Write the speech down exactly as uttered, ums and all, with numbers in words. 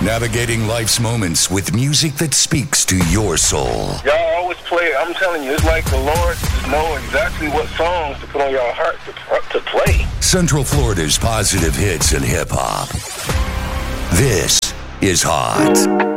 Navigating life's moments with music that speaks to your soul. Y'all always play it. I'm telling you, it's like the Lord just know exactly what songs to put on your heart to, to play. Central Florida's positive hits and hip-hop. This is Hot.